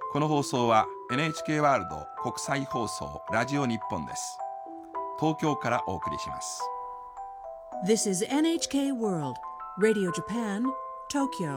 この放送は NHK ワールド国際放送ラジオ日本です。東京からお送りします。 This is NHK World Radio Japan, Tokyo